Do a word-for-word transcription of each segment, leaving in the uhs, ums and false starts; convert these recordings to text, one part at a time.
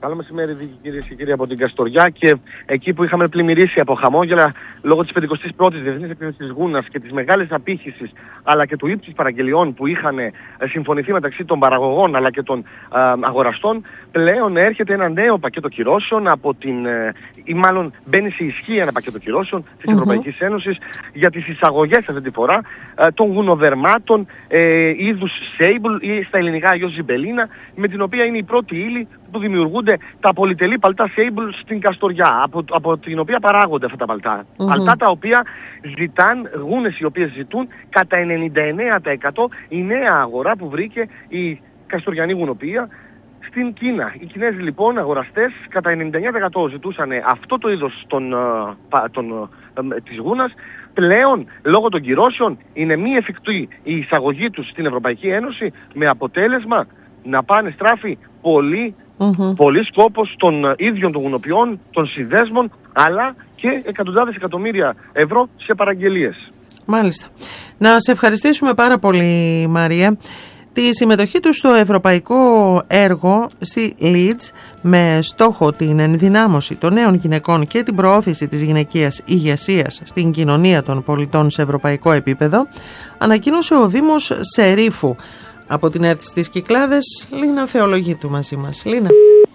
Καλό μεσημέρι, κυρίες και κύριοι, από την Καστοριά, και εκεί που είχαμε πλημμυρίσει από χαμόγελα λόγω της πενηκοστής πρώτης Διεθνής Εκδήλωσης της Γούνας και της μεγάλης απήχησης αλλά και του ύψους παραγγελιών που είχαν συμφωνηθεί μεταξύ των παραγωγών αλλά και των α, αγοραστών, πλέον έρχεται ένα νέο πακέτο κυρώσεων από την, ή μάλλον μπαίνει σε ισχύ ένα πακέτο κυρώσεων της mm-hmm. Ευρωπαϊκής Ένωσης για τις εισαγωγές αυτή τη φορά α, των γουνοδερμάτων ε, είδους Sable ή στα ελληνικά αλλιώς Ζιμπελίνα, με την οποία είναι η πρώτη ύλη που δημιουργούνται τα πολυτελή παλτά Sable στην Καστοριά, από, από την οποία παράγονται αυτά τα παλτά. Mm-hmm. Παλτά τα οποία ζητάν, γούνες οι οποίες ζητούν κατά ενενήντα εννέα τοις εκατό η νέα αγορά που βρήκε η Καστοριανή Γουνοποιία στην Κίνα. Οι Κινέζοι λοιπόν αγοραστές κατά ενενήντα εννέα τοις εκατό ζητούσαν αυτό το είδος των, των, της γούνας. Πλέον, λόγω των κυρώσεων, είναι μη εφικτή η εισαγωγή τους στην Ευρωπαϊκή Ένωση, με αποτέλεσμα να πάνε στράφη πολύ, mm-hmm. πολύ σκόπος των ίδιων των γουνοποιών, των συνδέσμων, αλλά και εκατοντάδες εκατομμύρια ευρώ σε παραγγελίες. Μάλιστα. Να σε ευχαριστήσουμε πάρα πολύ, Μαρία. Τη συμμετοχή του στο ευρωπαϊκό έργο Sea Leads, με στόχο την ενδυνάμωση των νέων γυναικών και την προώθηση της γυναικείας ηγεσίας στην κοινωνία των πολιτών σε ευρωπαϊκό επίπεδο, ανακοίνωσε ο Δήμος Σερίφου. Από την ΕΡΤ στις Κυκλάδες, Λίνα Θεολογίτου μαζί μας. Λίνα.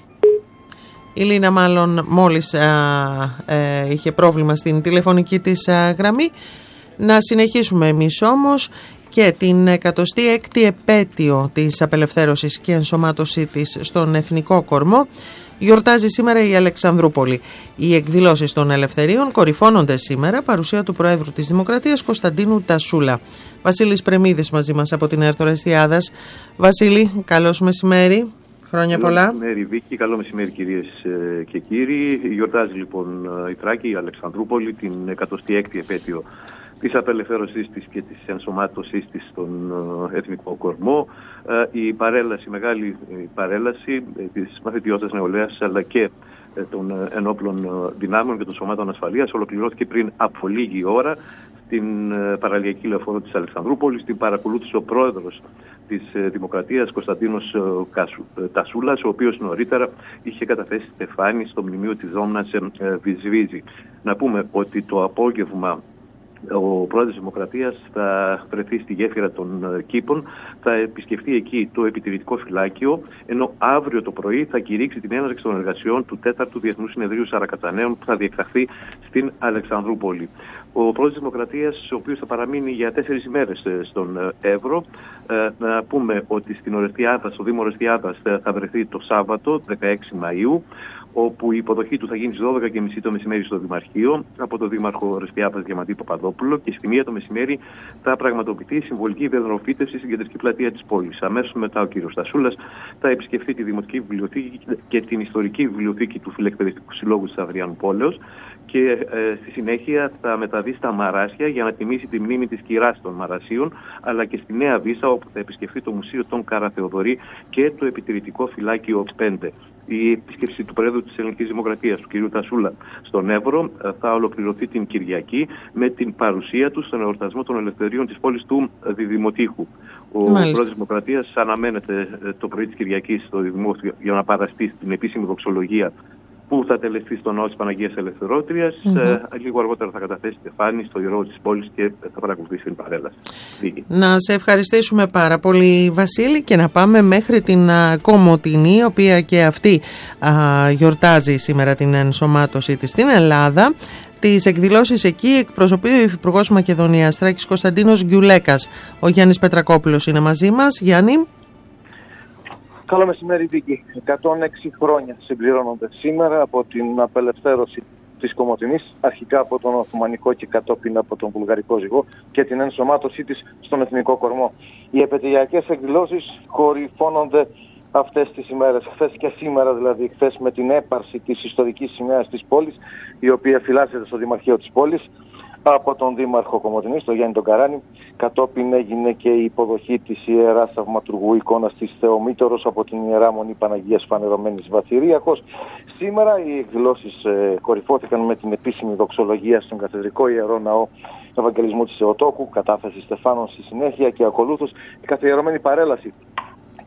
Η Λίνα μάλλον μόλις α, ε, είχε πρόβλημα στην τηλεφωνική της α, γραμμή. Να συνεχίσουμε εμείς όμως και την εκατοστή έκτη επέτειο της απελευθέρωσης και ενσωμάτωσή της στον Εθνικό Κορμό. Γιορτάζει σήμερα η Αλεξανδρούπολη. Οι εκδηλώσεις των ελευθερίων κορυφώνονται σήμερα, παρουσία του Προέδρου της Δημοκρατίας Κωνσταντίνου Τασούλα. Βασίλης Πρεμίδης μαζί μας από την ΕΡΤ Ορεστιάδας. Βασίλη, καλώς μεσημέρι. Χρόνια καλό πολλά. Καλό μεσημέρι Βίκη, καλό μεσημέρι κυρίες και κύριοι. Γιορτάζει λοιπόν η Θράκη, η Αλεξανδρούπολη, την εκατοστή έκτη επέτειο της απελευθέρωσής της και της ενσωμάτωσής της στον Εθνικό Κορμό. Η παρέλαση, η μεγάλη παρέλαση της μαθητιώτας νεολαίας αλλά και των ενόπλων δυνάμεων και των σωμάτων ασφαλείας ολοκληρώθηκε πριν από λίγη ώρα στην παραλιακή λεωφόρο της Αλεξανδρούπολης. Την παρακολούθησε ο πρόεδρος της Δημοκρατίας Κωνσταντίνος Τασούλας, ο οποίος νωρίτερα είχε καταθέσει στεφάνι στο μνημείο της Δόμνας Βυσβίζη. Να πούμε ότι το απόγευμα ο πρόεδρος της Δημοκρατίας θα βρεθεί στη γέφυρα των Κήπων, θα επισκεφτεί εκεί το επιτηρητικό φυλάκιο, ενώ αύριο το πρωί θα κηρύξει την έναρξη των εργασιών του τέταρτου Διεθνούς Συνεδρίου Σαρακατσανέων που θα διεξαχθεί στην Αλεξανδρούπολη. Ο πρόεδρος της Δημοκρατίας, ο οποίος θα παραμείνει για τέσσερις ημέρες στον Εύρο, να πούμε ότι στην Ορεστιάδα, στο Δήμο Ορεστιάδας θα βρεθεί το Σάββατο δεκαέξι Μαΐου, όπου η υποδοχή του θα γίνει στις δώδεκα και μισή το μεσημέρι στο Δημαρχείο από τον Δήμαρχο Ορεστιάδας Διαμαντή Παπαδόπουλο, και στη μία το μεσημέρι θα πραγματοποιηθεί η συμβολική διαδρομοφύτευση στην κεντρική πλατεία της πόλης. Αμέσως μετά ο κ. Τασούλας θα επισκεφθεί τη Δημοτική Βιβλιοθήκη και την Ιστορική Βιβλιοθήκη του Φιλελευθεριστικού Συλλόγου της Αδριάνου Πόλεως, και ε, στη συνέχεια θα μεταβεί στα Μαράσια για να τιμήσει τη μνήμη της κυράς των Μαρασίων, αλλά και στη Νέα Βύσσα, όπου θα επισκεφθεί το Μουσείο των Καραθεοδωρή και το Επιτηρητικό Φυλάκιο πέντε. Η επίσκεψη του Προέδρου της Ελληνικής Δημοκρατίας, του κ. Τασούλα, στον Εύρο θα ολοκληρωθεί την Κυριακή με την παρουσία του στον εορτασμό των ελευθερίων της πόλης του Διδημοτήχου. Ο Πρόεδρος της Δημοκρατίας αναμένεται το πρωί της Κυριακής στο Διδημοτήχου για να παραστεί στην επίσημη δοξολογία που θα τελεστεί στο ναό της Παναγίας Ελευθερώτριας. Mm-hmm. Ε, λίγο αργότερα θα καταθέσει στεφάνι στο ιερό της πόλης και θα παρακολουθήσει την παρέλαση. Να σε ευχαριστήσουμε πάρα πολύ, Βασίλη, και να πάμε μέχρι την α, Κομοτηνή, η οποία και αυτή α, γιορτάζει σήμερα την ενσωμάτωσή της στην Ελλάδα. Τις εκδηλώσεις εκεί εκπροσωπεί ο Υφυπουργός Μακεδονίας Θράκης Κωνσταντίνος Γκιουλέκας. Ο Γιάννης Πετρακόπουλος είναι μαζί μας. Γιάννη. Καλό μεσημέρι, Βίκη. εκατόν έξι χρόνια συμπληρώνονται σήμερα από την απελευθέρωση της Κομοτηνής, αρχικά από τον Οθωμανικό και κατόπιν από τον Βουλγαρικό ζυγό, και την ενσωμάτωσή της στον Εθνικό Κορμό. Οι επαιτειακές εκδηλώσεις κορυφώνονται αυτές τις ημέρες, χθες και σήμερα δηλαδή, χθες με την έπαρση της ιστορικής σημαίας της πόλης, η οποία φυλάσσεται στο Δημαρχείο της πόλης από τον Δήμαρχο Κομοτηνής, τον Γιάννη τον Καράνη. Κατόπιν έγινε και η υποδοχή της Ιεράς Θαυματουργού εικόνας της Θεομήτωρος από την Ιερά Μονή Παναγίας Φανερωμένης Βαθυριακός. Σήμερα οι εκδηλώσεις ε, κορυφώθηκαν με την επίσημη δοξολογία στον Καθεδρικό Ιερό Ναό Ευαγγελισμού της Θεοτόκου, κατάθεση στεφάνων στη συνέχεια, και ακολούθως η καθιερωμένη παρέλαση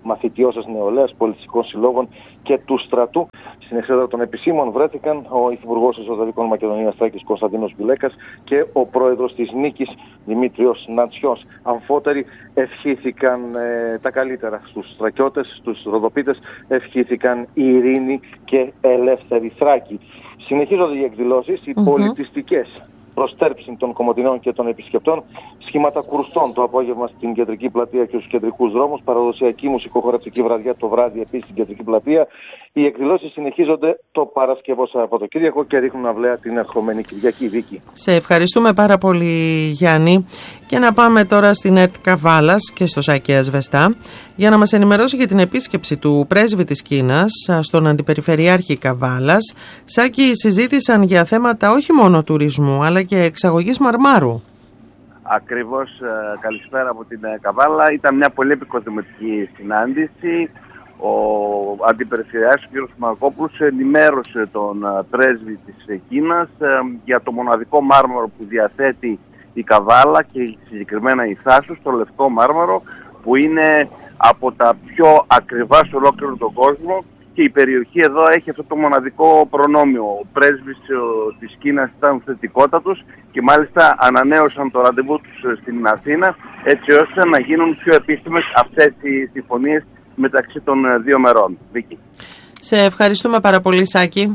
μαθητιώσας νεολαίας, πολιτιστικών συλλόγων και του στρατού. Στην εξέδρα των επισήμων βρέθηκαν ο Υφυπουργός Εσωτερικών Μακεδονίας Θράκης Κωνσταντίνος Μπουλέκας και ο Πρόεδρος της Νίκης Δημήτριος Νατσιός. Αμφότεροι ευχήθηκαν ε, τα καλύτερα στους Θρακιώτες, στους Ροδοπίτες, ευχήθηκαν η ειρήνη και ελεύθερη Θράκη. Συνεχίζονται οι εκδηλώσεις, οι mm-hmm. πολιτιστικές προστέρψη των Κομοτηνών και των επισκεπτών, σχήματα κουρστών το απόγευμα στην κεντρική πλατεία και στους κεντρικούς δρόμους, παραδοσιακή μουσικοχωρατική βραδιά το βράδυ επίσης στην κεντρική πλατεία. Οι εκδηλώσεις συνεχίζονται το Παρασκευό Σαββατοκύριακο και ρίχνουν αυλαία την ερχομένη Κυριακή, Βίκη. Σε ευχαριστούμε πάρα πολύ, Γιάννη. Και να πάμε τώρα στην ΕΡΤ Καβάλας και στο Σάκη Ασβεστά για να μας ενημερώσει για την επίσκεψη του πρέσβη της Κίνας στον Αντιπεριφερειάρχη Καβάλας. Σάκη, συζήτησαν για θέματα όχι μόνο τουρισμού αλλά και εξαγωγής μαρμάρου. Ακριβώς, καλησπέρα από την Καβάλα. Ήταν μια πολύ επικοδομητική συνάντηση. Ο Αντιπεριφερειάρχης κ. Μαρκόπουλος ενημέρωσε τον πρέσβη της Κίνας για το μοναδικό μάρμαρο που διαθέτει η Καβάλα και συγκεκριμένα η Θάσος, το λευκό μάρμαρο, που είναι από τα πιο ακριβά σε ολόκληρο τον κόσμο, και η περιοχή εδώ έχει αυτό το μοναδικό προνόμιο. Ο πρέσβης της Κίνας ήταν θετικότατος και μάλιστα ανανέωσαν το ραντεβού τους στην Αθήνα, έτσι ώστε να γίνουν πιο επίσημες αυτές οι συμφωνίες μεταξύ των δύο μερών. Βίκη. Σε ευχαριστούμε πάρα πολύ, Σάκη.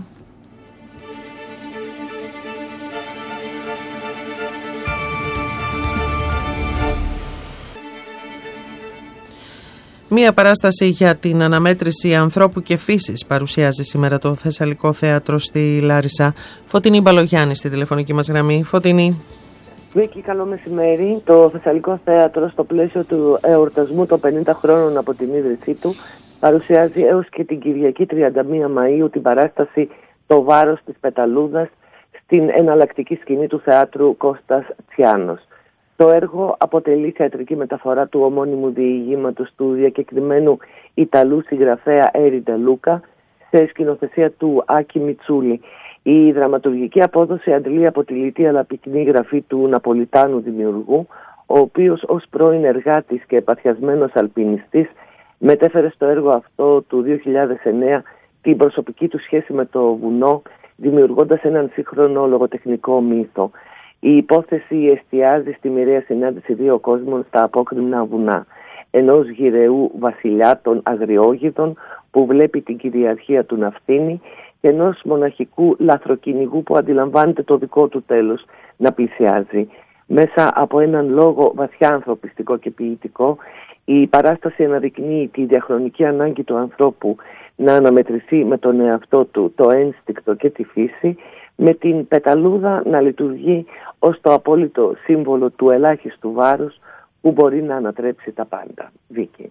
Μία παράσταση για την αναμέτρηση ανθρώπου και φύσης παρουσιάζει σήμερα το Θεσσαλικό Θέατρο στη Λάρισα. Φωτεινή Μπαλογιάννη στη τηλεφωνική μας γραμμή. Φωτεινή. Βίκη, καλό μεσημέρι. Το Θεσσαλικό Θέατρο, στο πλαίσιο του εορτασμού των πενήντα χρόνων από την ίδρυσή του, παρουσιάζει έως και την Κυριακή τριάντα μία Μαΐου την παράσταση «Το βάρος της πεταλούδας» στην εναλλακτική σκηνή του θεάτρου Κώστας Τσιάνος. Το έργο αποτελεί θεατρική μεταφορά του ομώνυμου διηγήματος του διακεκριμένου Ιταλού συγγραφέα Έρι ντε Λούκα σε σκηνοθεσία του Άκη Μιτσούλη. Η δραματουργική απόδοση αντλεί από τη λιτή αλλά πυκνή γραφή του Ναπολιτάνου δημιουργού, ο οποίος ως πρώην εργάτης και παθιασμένος αλπινιστής μετέφερε στο έργο αυτό του δύο χιλιάδες εννέα την προσωπική του σχέση με το βουνό, δημιουργώντας έναν σύγχρονο λογοτεχνικό μύθο. Η υπόθεση εστιάζει στη μοιραία συνάντηση δύο κόσμων στα απόκρημνα βουνά. Ενός γυρεού βασιλιά των Αγριόγιδων που βλέπει την κυριαρχία του να φθήνει και ενός μοναχικού λαθροκυνηγού που αντιλαμβάνεται το δικό του τέλος να πλησιάζει. Μέσα από έναν λόγο βαθιά ανθρωπιστικό και ποιητικό, η παράσταση αναδεικνύει τη διαχρονική ανάγκη του ανθρώπου να αναμετρηθεί με τον εαυτό του, το ένστικτο και τη φύση, με την πεταλούδα να λειτουργεί ως το απόλυτο σύμβολο του ελάχιστου βάρους που μπορεί να ανατρέψει τα πάντα. Βίκη.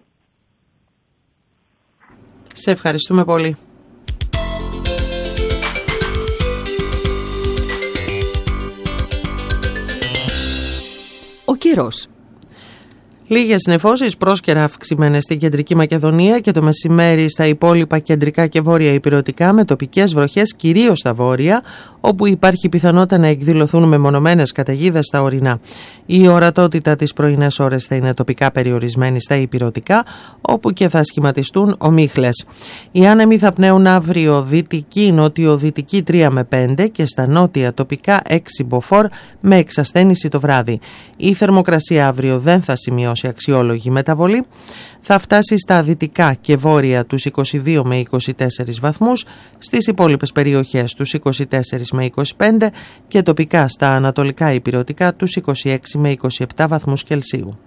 Σε ευχαριστούμε πολύ. Ο καιρός. Λίγες νεφώσεις πρόσκαιρα αυξημένες στην Κεντρική Μακεδονία και το μεσημέρι στα υπόλοιπα κεντρικά και βόρεια ηπειρωτικά, με τοπικές βροχές κυρίως στα βόρεια, όπου υπάρχει πιθανότητα να εκδηλωθούν μεμονωμένες καταιγίδες στα ορεινά. Η ορατότητα τις πρωινές ώρες θα είναι τοπικά περιορισμένη στα ηπειρωτικά, όπου και θα σχηματιστούν ομίχλες. Οι άνεμοι θα πνέουν αύριο δυτική, νότιο-δυτική τρία με πέντε και στα νότια τοπικά έξι μποφόρ με εξασθένηση το βράδυ. Η θερμοκρασία αύριο δεν θα σημειώσει αξιόλογη μεταβολή. Θα φτάσει στα δυτικά και βόρεια τους είκοσι δύο με είκοσι τέσσερις βαθμούς, στις υπόλοιπες περιοχές τους είκοσι τέσσερα με είκοσι πέντε και τοπικά στα ανατολικά ηπειρωτικά τους είκοσι έξι με είκοσι επτά βαθμούς Κελσίου.